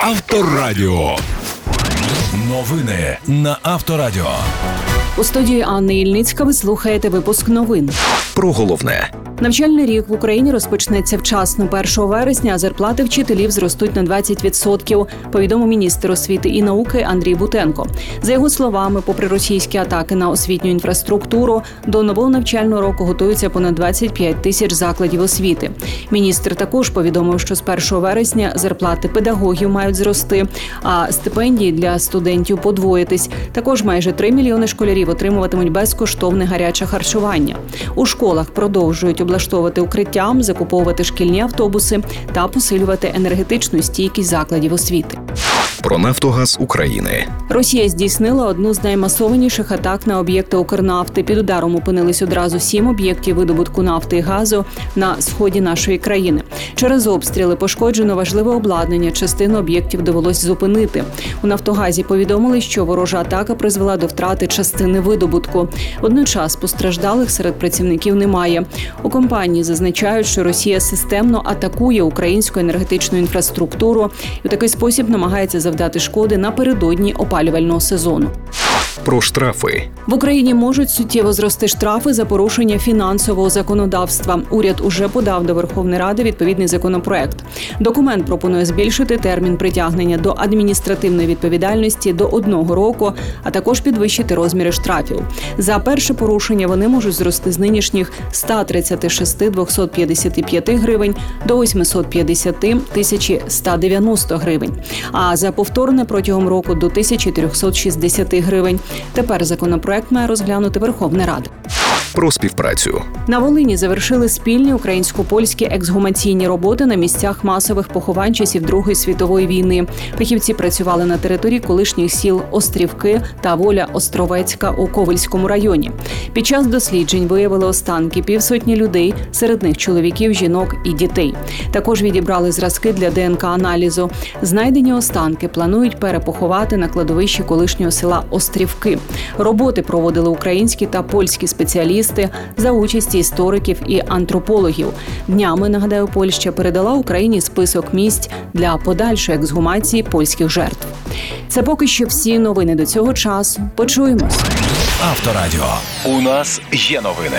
Авторадіо. Новини на Авторадіо. У студії Анни Ільницька ви слухаєте випуск новин. Про головне. Навчальний рік в Україні розпочнеться вчасно 1 вересня, а зарплати вчителів зростуть на 20%, повідомив міністр освіти і науки Андрій Бутенко. За його словами, попри російські атаки на освітню інфраструктуру, до нового навчального року готуються понад 25 тисяч закладів освіти. Міністр також повідомив, що з 1 вересня зарплати педагогів мають зрости, а стипендії для студентів подвоїтись. Також майже 3 мільйони школярів отримуватимуть безкоштовне гаряче харчування. У школах продовжують облаштовувати укриття, закуповувати шкільні автобуси та посилювати енергетичну стійкість закладів освіти. Про «Нафтогаз України». Росія здійснила одну з наймасованіших атак на об'єкти Укрнафти. Під ударом опинились одразу 7 об'єктів видобутку нафти і газу на сході нашої країни. Через обстріли пошкоджено важливе обладнання, частину об'єктів довелось зупинити. У «Нафтогазі» повідомили, що ворожа атака призвела до втрати частини видобутку. Водночас постраждалих серед працівників немає. У компанії зазначають, що Росія системно атакує українську енергетичну інфраструктуру і в такий спосіб намагається завдати шкоди напередодні опалювального сезону. Про штрафи. В Україні можуть суттєво зрости штрафи за порушення фінансового законодавства. Уряд уже подав до Верховної Ради відповідний законопроект. Документ пропонує збільшити термін притягнення до адміністративної відповідальності до 1 року, а також підвищити розміри штрафів. За перше порушення вони можуть зрости з нинішніх 136 255 гривень до 850 190 гривень, а за повторне протягом року до 1360 гривень. Тепер законопроект має розглянути Верховна Рада. Про співпрацю. На Волині завершили спільні українсько-польські ексгумаційні роботи на місцях масових поховань часів Другої світової війни. Фахівці працювали на території колишніх сіл Острівки та Воля Островецька у Ковельському районі. Під час досліджень виявили останки 50 людей, серед них чоловіків, жінок і дітей. Також відібрали зразки для ДНК-аналізу. Знайдені останки планують перепоховати на кладовищі колишнього села Острівки. Роботи проводили українські та польські спеціалісти за участі істориків і антропологів. Днями, нагадаю, Польща передала Україні список місць для подальшої ексгумації польських жертв. Це поки що всі новини до цього часу. Почуємось. Авторадіо. У нас є новини.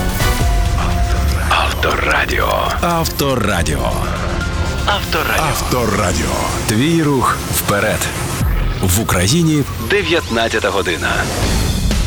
Авторадіо. Авторадіо. Авторадіо. Авторадіо. Твій рух вперед. В Україні 19 година.